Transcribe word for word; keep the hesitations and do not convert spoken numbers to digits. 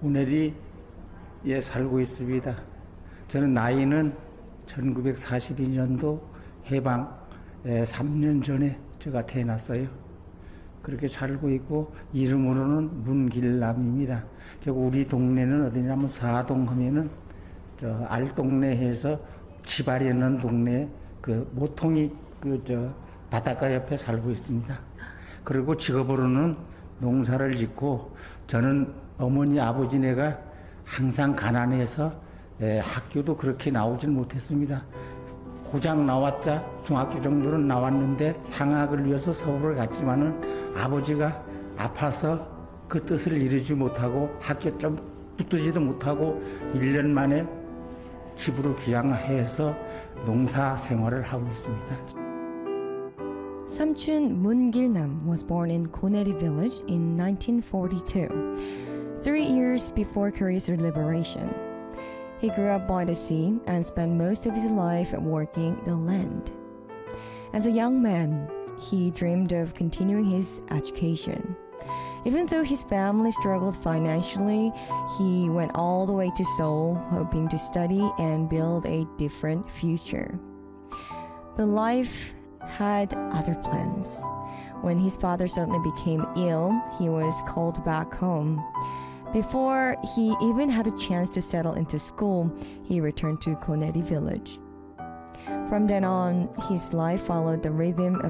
고내리에 살고 있습니다. 저는 나이는 천구백사십이 년도 해방 삼 년 전에 제가 태어났어요. 그렇게 살고 있고 이름으로는 문길남입니다. 우리 동네는 어디냐면 사동 하면은 저 알동네에서 지발이는 동네 그 모퉁이 그 저 바닷가 옆에 살고 있습니다. 그리고 직업으로는 농사를 짓고 저는 어머니 아버지네가 항상 가난해서 에, 학교도 그렇게 나오질 못했습니다. 고작 나왔자 중학교 정도는 나왔는데 향학을 위해서 서울을 갔지만은 아버지가 아파서 그 뜻을 이루지 못하고 학교 좀 붙들지도 못하고 일 년 만에 집으로 귀향해서 농사 생활을 하고 있습니다. Samchun Mungilnam was born in Koneri village in nineteen forty-two, three years before Korea's liberation. He grew up by the sea and spent most of his life working the land. As a young man, he dreamed of continuing his education. Even though his family struggled financially, he went all the way to Seoul, hoping to study and build a different future. But life had other plans. When his father suddenly became ill, he was called back home. Before he even had a chance to settle into school, he returned to Koneri village. From then on, his life followed the rhythm of